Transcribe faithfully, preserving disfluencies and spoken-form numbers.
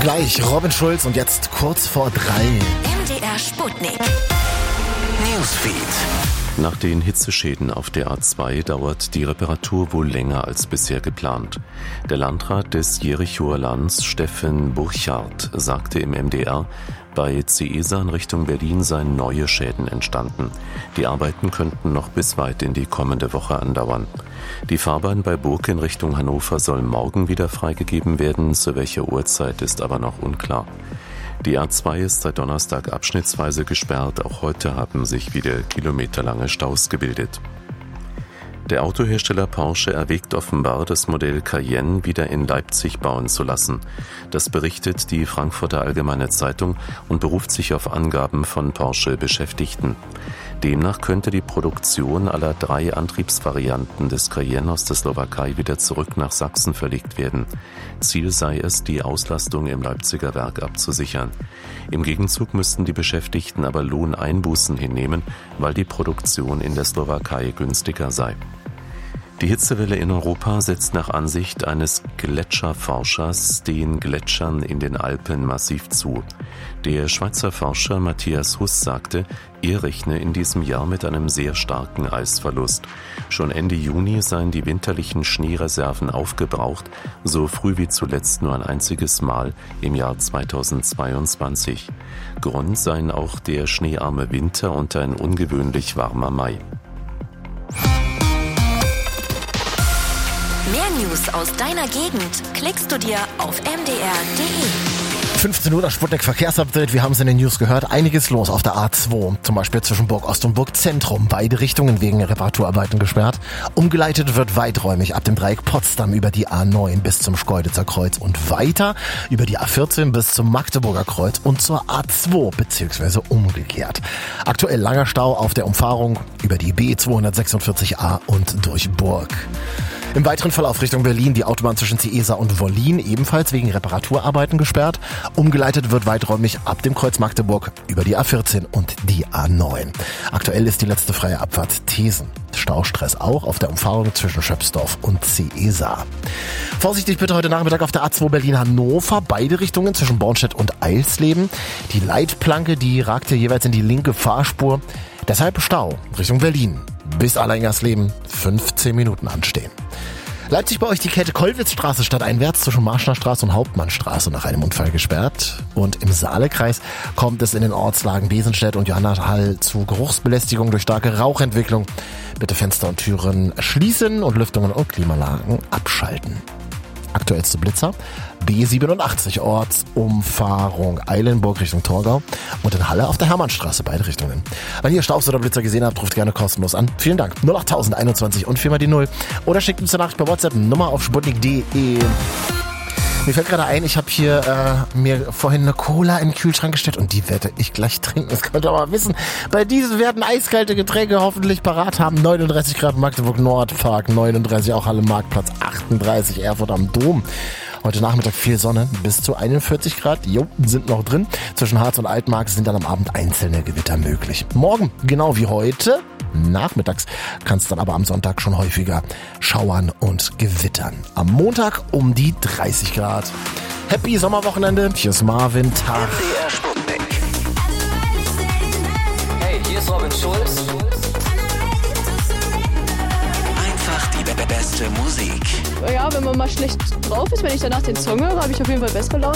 gleich Robin Schulz und jetzt kurz vor drei. M D R Sputnik. Newsfeed. Nach den Hitzeschäden auf der A zwei dauert die Reparatur wohl länger als bisher geplant. Der Landrat des Jerichoer Lands, Steffen Burchardt, sagte im M D R, bei C E S A in Richtung Berlin seien neue Schäden entstanden. Die Arbeiten könnten noch bis weit in die kommende Woche andauern. Die Fahrbahn bei Burg in Richtung Hannover soll morgen wieder freigegeben werden, zu welcher Uhrzeit ist aber noch unklar. Die A zwei ist seit Donnerstag abschnittsweise gesperrt, auch heute haben sich wieder kilometerlange Staus gebildet. Der Autohersteller Porsche erwägt offenbar, das Modell Cayenne wieder in Leipzig bauen zu lassen. Das berichtet die Frankfurter Allgemeine Zeitung und beruft sich auf Angaben von Porsche-Beschäftigten. Demnach könnte die Produktion aller drei Antriebsvarianten des Cayenne aus der Slowakei wieder zurück nach Sachsen verlegt werden. Ziel sei es, die Auslastung im Leipziger Werk abzusichern. Im Gegenzug müssten die Beschäftigten aber Lohneinbußen hinnehmen, weil die Produktion in der Slowakei günstiger sei. Die Hitzewelle in Europa setzt nach Ansicht eines Gletscherforschers den Gletschern in den Alpen massiv zu. Der Schweizer Forscher Matthias Huss sagte, er rechne in diesem Jahr mit einem sehr starken Eisverlust. Schon Ende Juni seien die winterlichen Schneereserven aufgebraucht, so früh wie zuletzt nur ein einziges Mal im Jahr zweitausendzweiundzwanzig. Grund seien auch der schneearme Winter und ein ungewöhnlich warmer Mai. Mehr News aus deiner Gegend klickst du dir auf m d r punkt d e. fünfzehn Uhr, das Sputnik Verkehrsupdate. Wir haben es in den News gehört. Einiges los auf der A zwei. Zum Beispiel zwischen Burg Ost und Burg Zentrum. Beide Richtungen wegen Reparaturarbeiten gesperrt. Umgeleitet wird weiträumig ab dem Dreieck Potsdam über die A neun bis zum Schkeuditzer Kreuz und weiter über die A vierzehn bis zum Magdeburger Kreuz und zur A zwei beziehungsweise umgekehrt. Aktuell langer Stau auf der Umfahrung über die B zweihundertsechsundvierzig A und durch Burg. Im weiteren Verlauf Richtung Berlin die Autobahn zwischen C E S A und Wollin ebenfalls wegen Reparaturarbeiten gesperrt. Umgeleitet wird weiträumig ab dem Kreuz Magdeburg über die A vierzehn und die A neun. Aktuell ist die letzte freie Abfahrt Thesen. Staustress auch auf der Umfahrung zwischen Schöpsdorf und C E S A. Vorsichtig bitte heute Nachmittag auf der A zwei Berlin-Hannover, beide Richtungen zwischen Bornstedt und Eilsleben. Die Leitplanke, die ragte jeweils in die linke Fahrspur. Deshalb Stau Richtung Berlin. Bis Alleingangsleben fünfzehn Minuten anstehen. Leipzig bei euch die Kette Kollwitzstraße stadteinwärts zwischen Marschner Straße und Hauptmannstraße nach einem Unfall gesperrt. Und im Saalekreis kommt es in den Ortslagen Besenstedt und Johannahall zu Geruchsbelästigung durch starke Rauchentwicklung. Bitte Fenster und Türen schließen und Lüftungen und Klimaanlagen abschalten. Aktuellste Blitzer B siebenundachtzig Ortsumfahrung Eilenburg Richtung Torgau und in Halle auf der Hermannstraße, beide Richtungen. Wenn ihr Staubs oder Blitzer gesehen habt, ruft gerne kostenlos an. Vielen Dank. null acht tausend einundzwanzig und viermal die Null. Oder schickt uns eine Nachricht per WhatsApp, Nummer auf sputnik punkt de. Mir fällt gerade ein, ich habe hier äh, mir vorhin eine Cola in den Kühlschrank gestellt und die werde ich gleich trinken. Das könnt ihr aber wissen. Bei diesen werden eiskalte Getränke hoffentlich parat haben. neununddreißig Grad Magdeburg Nordpark, neununddreißig auch Halle Marktplatz, achtunddreißig Erfurt am Dom. Heute Nachmittag viel Sonne, bis zu einundvierzig Grad, jo, sind noch drin. Zwischen Harz und Altmark sind dann am Abend einzelne Gewitter möglich. Morgen, genau wie heute, nachmittags, kann es dann aber am Sonntag schon häufiger schauern und gewittern. Am Montag um die dreißig Grad. Happy Sommerwochenende, hier ist Marvin Tag. M D R Sputnik. Hey, hier ist Robin Schulz. Einfach die be- beste Musik. Ja, wenn man mal schlecht drauf ist, wenn ich danach den Song höre, habe ich auf jeden Fall bessere Laune.